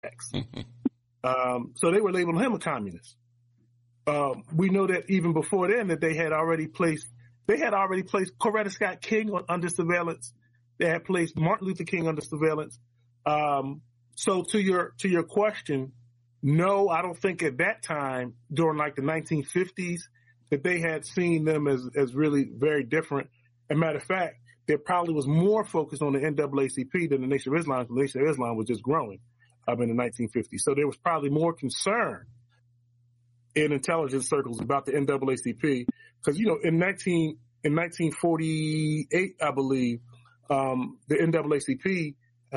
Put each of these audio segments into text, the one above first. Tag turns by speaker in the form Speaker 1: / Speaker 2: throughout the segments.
Speaker 1: So they were labeling him a communist. We know that even before then that they had already placed Coretta Scott King under surveillance. They had placed Martin Luther King under surveillance. So to your question, no, I don't think at that time during like the 1950s that they had seen them as really very different. As a matter of fact, there probably was more focused on the NAACP than the Nation of Islam. The Nation of Islam was just growing in the 1950s. So there was probably more concern in intelligence circles about the NAACP because, in 1948, I believe, the NAACP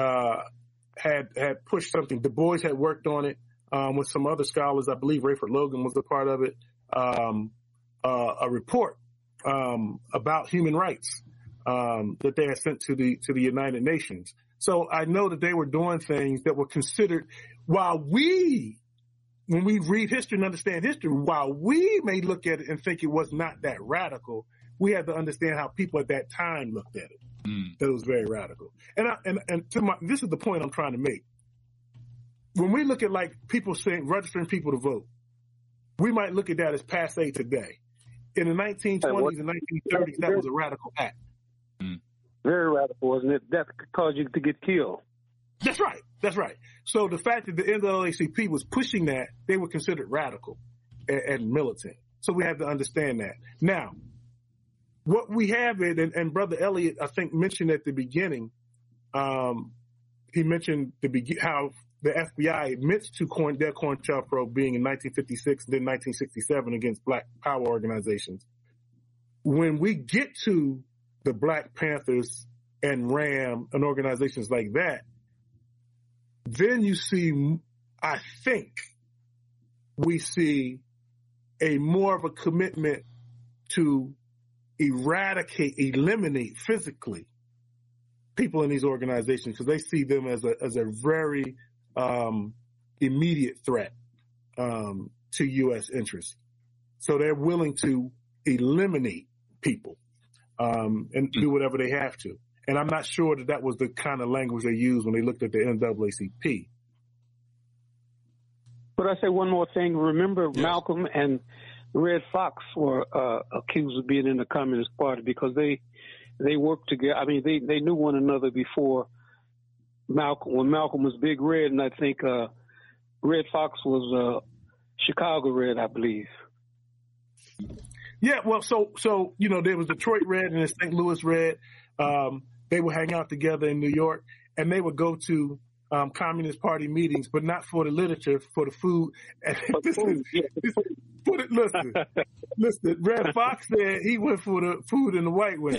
Speaker 1: had pushed something. Du Bois had worked on it with some other scholars. I believe Rayford Logan was a part of it. A report about human rights that they had sent to the United Nations. So I know that they were doing things that were considered, when we read history and understand history, while we may look at it and think it was not that radical, we have to understand how people at that time looked at it. That it was very radical. This is the point I'm trying to make. When we look at like people saying registering people to vote, we might look at that as passe today. In the 1920s and 1930s, that was a radical act.
Speaker 2: Very radical, wasn't it? That could cause you to get killed.
Speaker 1: That's right. So the fact that the NAACP was pushing that, they were considered radical and militant. So we have to understand that. Now, what we have and Brother Elliott, I think, mentioned at the beginning, he mentioned how the FBI admits to their COINTELPRO being in 1956 and then 1967 against Black Power organizations. When we get to the Black Panthers and RAM and organizations like that, then you see, I think, we see a more of a commitment to eliminate physically people in these organizations because they see them as a very immediate threat to U.S. interests. So they're willing to eliminate people and do whatever they have to. And I'm not sure that was the kind of language they used when they looked at the NAACP.
Speaker 2: But I say one more thing. Remember, yes. Malcolm and Red Fox were accused of being in the Communist Party because they worked together. I mean, they knew one another before Malcolm. When Malcolm was Big Red, and I think Red Fox was Chicago Red, I believe.
Speaker 1: Yeah, well, so there was Detroit Red and St. Louis Red. They would hang out together in New York, and they would go to Communist Party meetings, but not for the literature, for the food. Listen. Red Fox said he went for the food in the white way.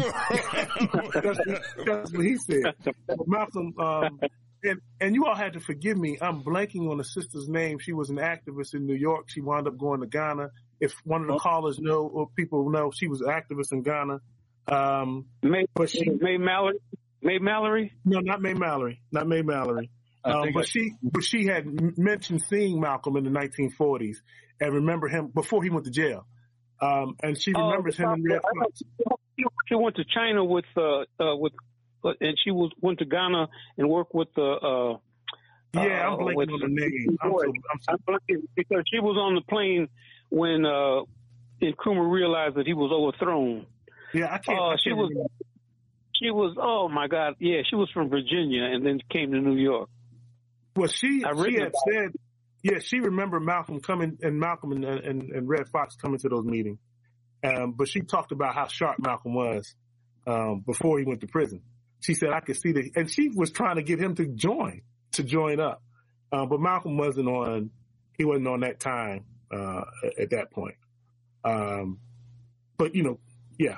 Speaker 1: That's what he said. Malcolm, and you all had to forgive me. I'm blanking on the sister's name. She was an activist in New York. She wound up going to Ghana. If one of the callers know or people know, she was an activist in Ghana.
Speaker 2: May Mallory? May Mallory?
Speaker 1: No, not May Mallory. Not May Mallory. But she had mentioned seeing Malcolm in the 1940s and remember him before he went to jail. And she remembers him in Red Fox.
Speaker 2: She went to China with and she went to Ghana and worked with the.
Speaker 1: I'm blanking on the name. I'm
Speaker 2: blanking because she was on the plane when Nkrumah realized that he was overthrown.
Speaker 1: Yeah, I can't.
Speaker 2: She was, oh my God, yeah, she was from Virginia and then came to New York.
Speaker 1: Well, she had said, she remembered Malcolm coming and Malcolm and Red Fox coming to those meetings. But she talked about how sharp Malcolm was before he went to prison. She said, I could see that, and she was trying to get him to join up. But Malcolm wasn't on that time at that point. But, yeah.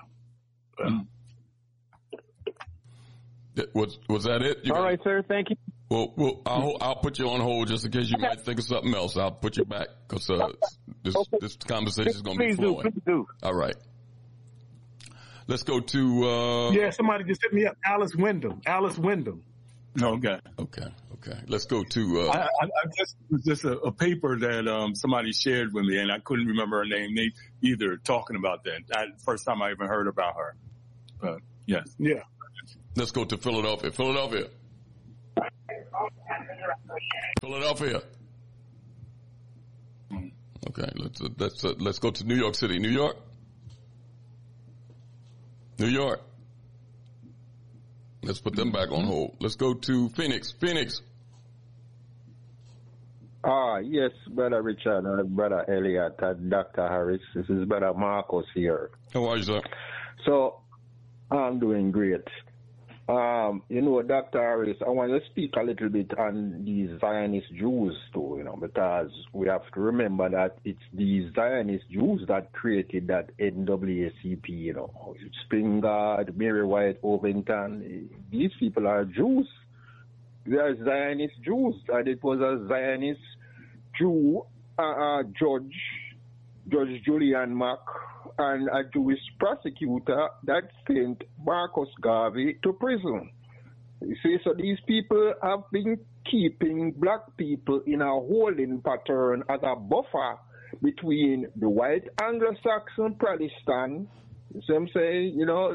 Speaker 3: Was that it?
Speaker 2: All right, sir. Thank you.
Speaker 3: Well, I'll put you on hold just in case you might think of something else. I'll put you back because this conversation is going to be flowing.
Speaker 2: Please do.
Speaker 3: All right. Let's go to.
Speaker 1: Somebody just hit me up. Alice Wyndham.
Speaker 3: Okay. Let's go to.
Speaker 4: I just a paper that somebody shared with me, and I couldn't remember her name either. Talking about that, first time I even heard about her. But yes.
Speaker 1: Yeah.
Speaker 3: Let's go to Philadelphia. Philadelphia. Philadelphia. Okay, let's go to New York City. New York. New York. Let's put them back on hold. Let's go to Phoenix. Phoenix.
Speaker 5: Yes, Brother Richard, Brother Elliott, Dr. Harris. This is Brother Marcus here.
Speaker 3: How are you, sir?
Speaker 5: So, I'm doing great. Dr. Harris, I want to speak a little bit on these Zionist Jews too, because we have to remember that it's these Zionist Jews that created that NAACP, Springard, Mary White, Ovington. These people are Jews. They are Zionist Jews, and it was a Zionist Jew Judge Julian Mack, and a Jewish prosecutor that sent Marcus Garvey to prison. You see, so these people have been keeping black people in a holding pattern as a buffer between the white Anglo-Saxon Protestant. So I'm saying,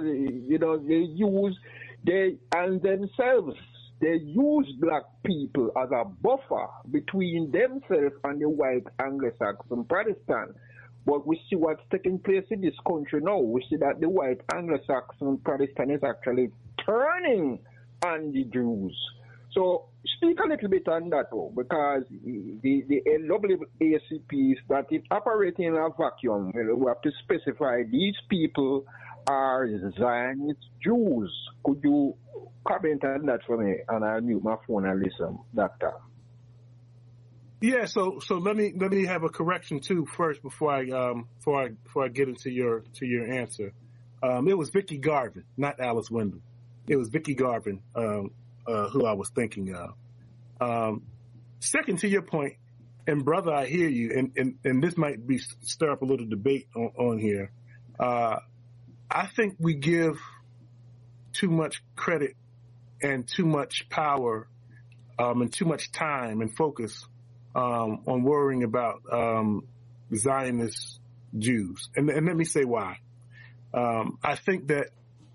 Speaker 5: they use black people as a buffer between themselves and the white Anglo-Saxon Protestant. But we see what's taking place in this country now. We see that the white Anglo-Saxon Protestant is actually turning on the Jews. So speak a little bit on that, though, because the NAACP that is operating in a vacuum. We have to specify these people are Zionist Jews. Could you comment on that for me? And I'll mute my phone and listen, Doctor.
Speaker 1: Yeah, so let me have a correction too first before I get into your answer. It was Vicky Garvin, not Alice Wendell. It was Vicky Garvin who I was thinking of. Second, to your point, and brother, I hear you, and this might stir up a little debate on here. I think we give too much credit and too much power and too much time and focus on worrying about Zionist Jews. And let me say why. I think that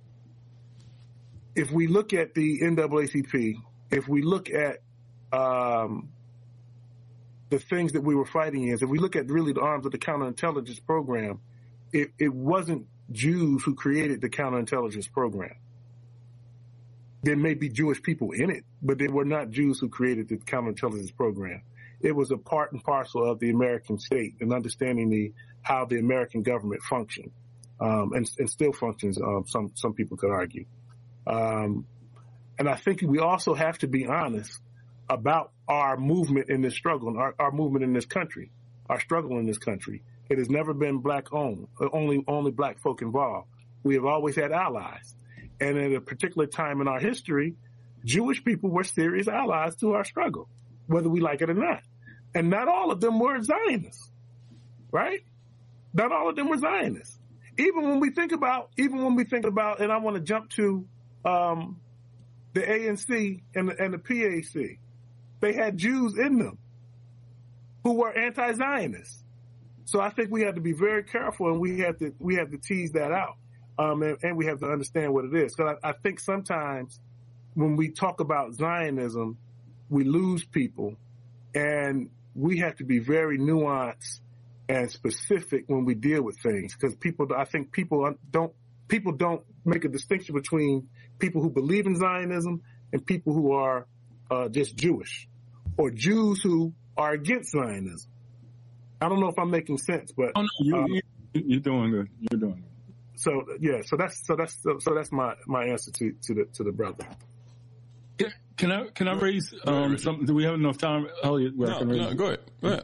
Speaker 1: if we look at the NAACP, if we look at the things that we were fighting against, if we look at really the arms of the counterintelligence program, it wasn't Jews who created the counterintelligence program. There may be Jewish people in it, but they were not Jews who created the counterintelligence program. It was a part and parcel of the American state and understanding how the American government functioned, and still functions. Some people could argue, and I think we also have to be honest about our movement in this struggle, our movement in this country, our struggle in this country. It has never been black owned, only black folk involved. We have always had allies, and at a particular time in our history, Jewish people were serious allies to our struggle, whether we like it or not. And not all of them were Zionists, right? Not all of them were Zionists. Even when we think about, and I want to jump to the ANC and the PAC, they had Jews in them who were anti-Zionists. So I think we have to be very careful, and we have to tease that out, and we have to understand what it is. Because I think sometimes when we talk about Zionism, we lose people, and we have to be very nuanced and specific when we deal with things. Because I think people don't make a distinction between people who believe in Zionism and people who are just Jewish, or Jews who are against Zionism. I don't know if I'm making sense, but
Speaker 4: you're doing good. You're doing good.
Speaker 1: So yeah, so that's my answer to the brother.
Speaker 4: Can I raise something? Do we have enough time, Elliot?
Speaker 3: No, go ahead.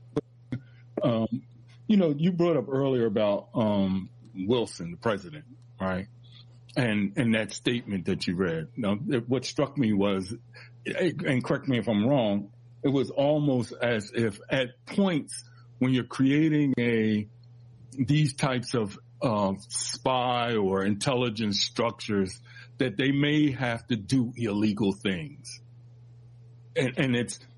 Speaker 4: You brought up earlier about Wilson, the president, right? And that statement that you read. Now, what struck me was, and correct me if I'm wrong, it was almost as if at points when you're creating these types of spy or intelligence structures, that they may have to do illegal things, and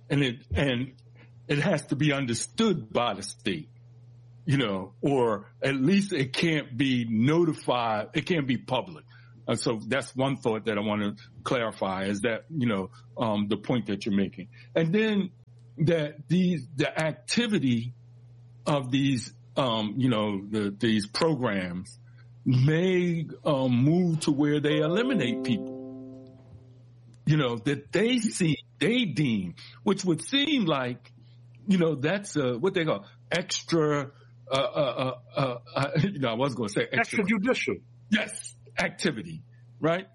Speaker 4: it has to be understood by the state, or at least it can't be notified. It can't be public. So that's one thought that I want to clarify is that, the point that you're making. And then that the activity of these, these programs may move to where they eliminate people, that they deem, which would seem like, that's what they call extra, I was going to say
Speaker 1: extrajudicial.
Speaker 4: Yes, activity, right?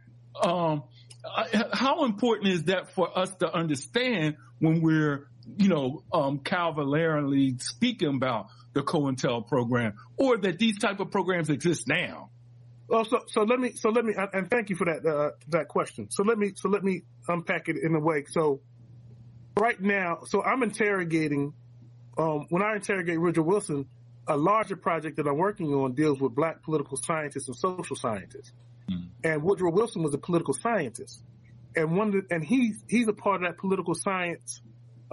Speaker 4: How important is that for us to understand when we're, cavalierly speaking about the COINTEL program, or that these type of programs exist now?
Speaker 1: Well, so let me, and thank you for that question. So let me unpack it in a way. So right now, I'm interrogating, when I interrogate Woodrow Wilson, a larger project that I'm working on deals with Black political scientists and social scientists. Mm-hmm. And Woodrow Wilson was a political scientist. And he's a part of that political science,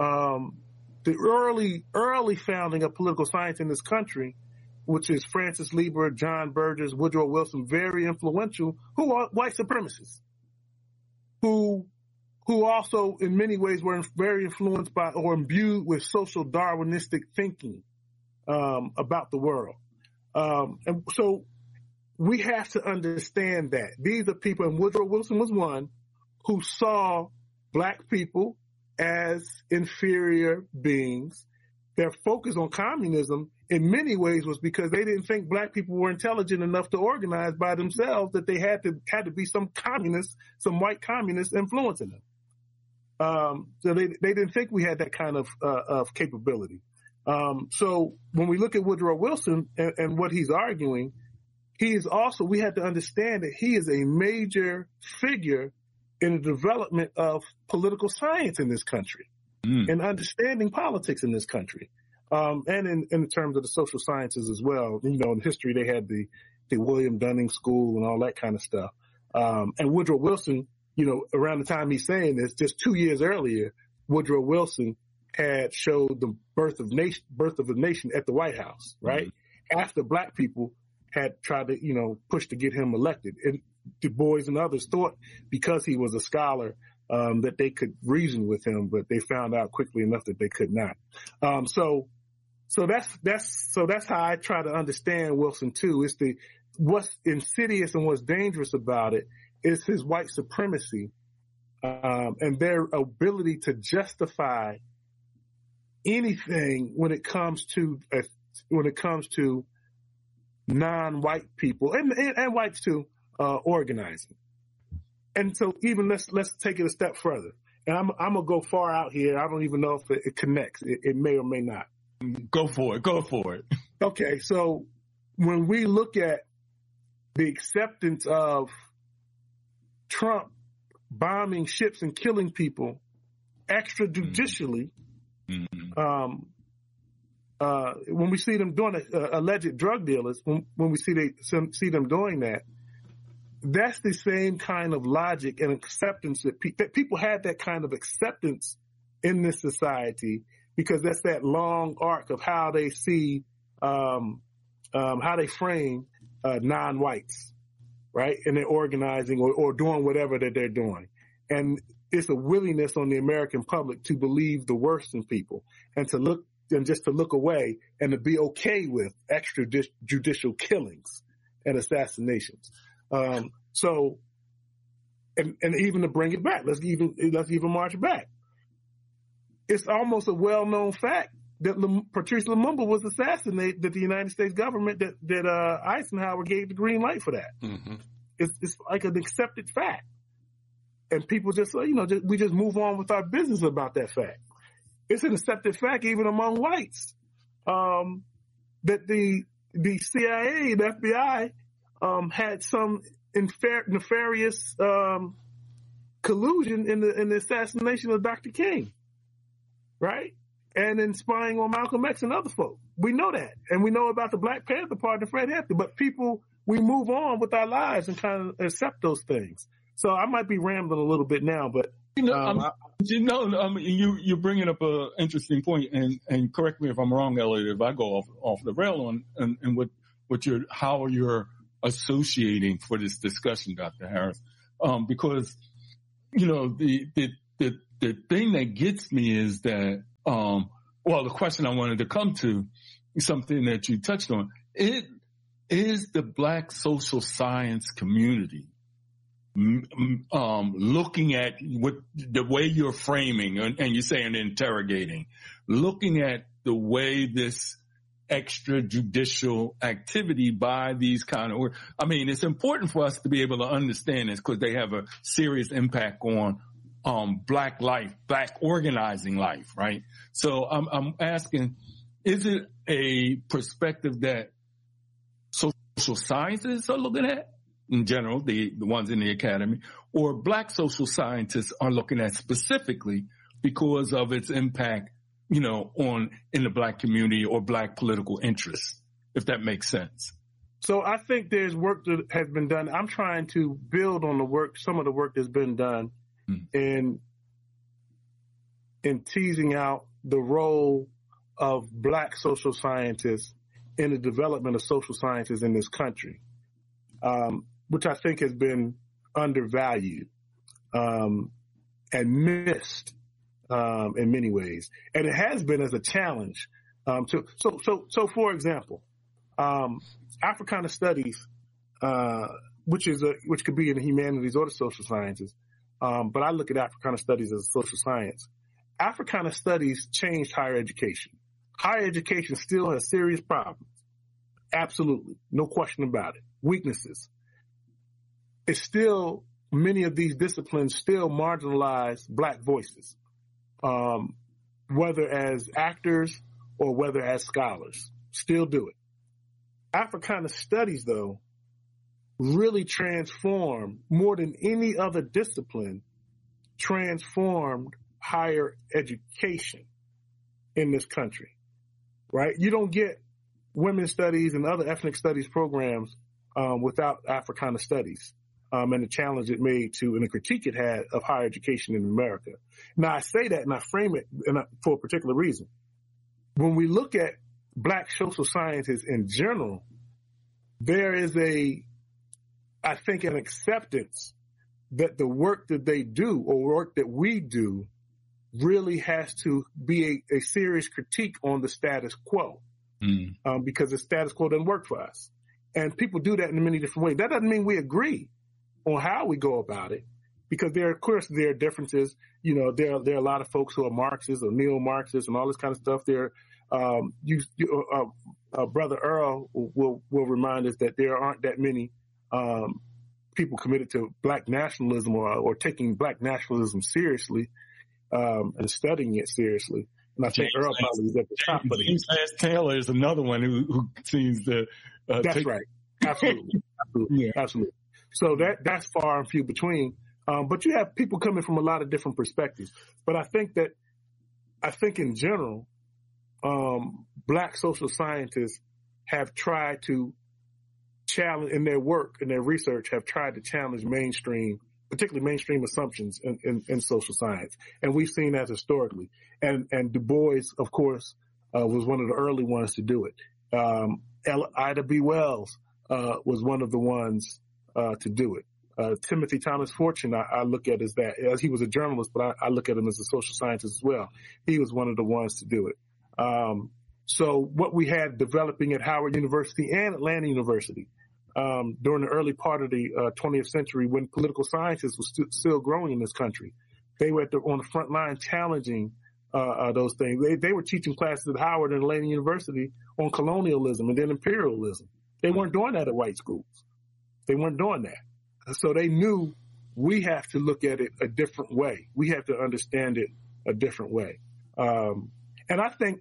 Speaker 1: the early founding of political science in this country, which is Francis Lieber, John Burgess, Woodrow Wilson, very influential, who are white supremacists, who also in many ways were very influenced by or imbued with social Darwinistic thinking about the world. And so we have to understand that these are people, and Woodrow Wilson was one, who saw Black people as inferior beings. Their focus on communism in many ways was because they didn't think Black people were intelligent enough to organize by themselves, that they had to be some white communist influencing them. So they didn't think we had that kind of capability. So when we look at Woodrow Wilson and what he's arguing, we have to understand that he is a major figure in the development of political science in this country and understanding politics in this country. And in terms of the social sciences as well. In history, they had the William Dunning School and all that kind of stuff. And Woodrow Wilson, around the time he's saying this, just 2 years earlier, Woodrow Wilson had showed the birth of a nation at the White House, right? Mm-hmm. After Black people had tried to, push to get him elected. And Du Bois and others thought because he was a scholar, that they could reason with him, but they found out quickly enough that they could not. So that's how I try to understand Wilson too. It's what's insidious and what's dangerous about it is his white supremacy, and their ability to justify anything when it comes to non-white people and whites too, organizing. And so even let's take it a step further. And I'm gonna go far out here. I don't even know if it connects. It may or may not.
Speaker 4: Go for it.
Speaker 1: Okay, so when we look at the acceptance of Trump bombing ships and killing people extrajudicially, when we see them doing alleged drug dealers, when we see them doing that, that's the same kind of logic and acceptance that people have, that kind of acceptance in this society, because that's that long arc of how they see, how they frame non-whites, right? And they're organizing or doing whatever that they're doing. And it's a willingness on the American public to believe the worst in people and to look away and to be okay with extrajudicial killings and assassinations. So even to bring it back, let's even march back. It's almost a well-known fact that Patrice Lumumba was assassinated, that the United States government, that Eisenhower gave the green light for that. Mm-hmm. It's like an accepted fact. And people just say, we just move on with our business about that fact. It's an accepted fact even among whites, that the CIA and FBI had some nefarious collusion in the assassination of Dr. King, right? And in spying on Malcolm X and other folks. We know that. And we know about the Black Panther Party and Fred Hampton. But we move on with our lives and kind of accept those things. So I might be rambling a little bit now, but you're bringing up an interesting point, and correct me if I'm wrong, Elliot, if I go off the rail on and how you're
Speaker 4: associating for this discussion, Dr. Harris, because, the thing that gets me is that, the question I wanted to come to is something that you touched on. It is the Black social science community looking at what the way you're framing and you're saying interrogating, looking at the way this extrajudicial activity by these kind of, it's important for us to be able to understand this because they have a serious impact on Black life, Black organizing life, right? So I'm asking, is it a perspective that social sciences are looking at in general, the ones in the academy, or Black social scientists are looking at specifically because of its impact, in the Black community or Black political interests, if that makes sense?
Speaker 1: So I think there's work that has been done. I'm trying to build on some of the work that's been done in teasing out the role of Black social scientists in the development of social sciences in this country, which I think has been undervalued and missed in many ways. And it has been as a challenge. So for example, Africana studies, which could be in the humanities or the social sciences, but I look at Africana studies as a social science. Africana studies changed higher education. Higher education still has serious problems. Absolutely. No question about it. Weaknesses. It's still, many of these disciplines still marginalize Black voices, whether as actors or whether as scholars. Still do it. Africana studies, though, really transformed, more than any other discipline, transformed higher education in this country, right? You don't get women's studies and other ethnic studies programs without Africana studies and the challenge it made to and the critique it had of higher education in America. Now, I say that and I frame it for a particular reason. When we look at Black social sciences in general, there is I think, an acceptance that the work that they do or work that we do really has to be a serious critique on the status quo because the status quo doesn't work for us. And people do that in many different ways. That doesn't mean we agree on how we go about it because of course, there are differences. There are a lot of folks who are Marxists or neo-Marxists and all this kind of stuff. Brother Earl will remind us that there aren't that many people committed to Black nationalism or taking Black nationalism seriously and studying it seriously. And I think Earl probably is at the top of it.
Speaker 4: James Taylor is another one who seems to.
Speaker 1: That's right. Absolutely. Yeah. Absolutely. So that's far and few between. But you have people coming from a lot of different perspectives. But I think in general, Black social scientists have tried to challenge in their work and their research have tried to challenge particularly mainstream assumptions in social science. And we've seen that historically. And Du Bois, of course, was one of the early ones to do it. Ida B. Wells was one of the ones to do it. Timothy Thomas Fortune, I look at as he was a journalist, but I look at him as a social scientist as well. He was one of the ones to do it. So what we had developing at Howard University and Atlanta University during the early part of the 20th century when political sciences was still growing in this country, they were on the front line challenging those things. They were teaching classes at Howard and Atlanta University on colonialism and then imperialism. They weren't doing that at white schools. They weren't doing that. So they knew we have to look at it a different way. We have to understand it a different way. And I think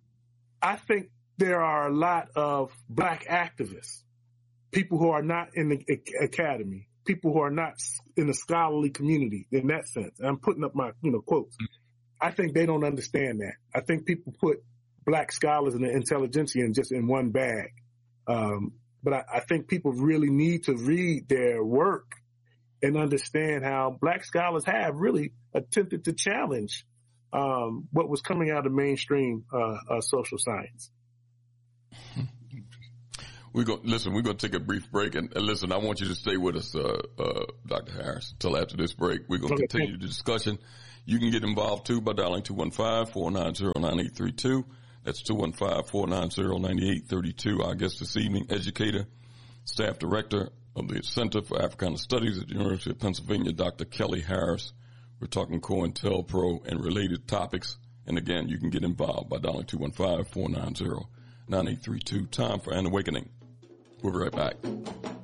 Speaker 1: there are a lot of Black activists, people who are not in the academy, people who are not in the scholarly community in that sense. And I'm putting up my, quotes. I think they don't understand that. I think people put Black scholars and the intelligentsia just in one bag. But I think people really need to read their work and understand how Black scholars have really attempted to challenge what was coming out of mainstream social science.
Speaker 3: We're going to take a brief break. And listen, I want you to stay with us, Dr. Harris, till after this break. We're going to continue the discussion. You can get involved, too, by dialing 215-490-9832. That's 215-490-9832. Our guest this evening, educator, staff director of the Center for Africana Studies at the University of Pennsylvania, Dr. Kelly Harris. We're talking COINTELPRO and related topics. And again, you can get involved by dialing 215-490-9832. Time for an awakening. We'll be right back.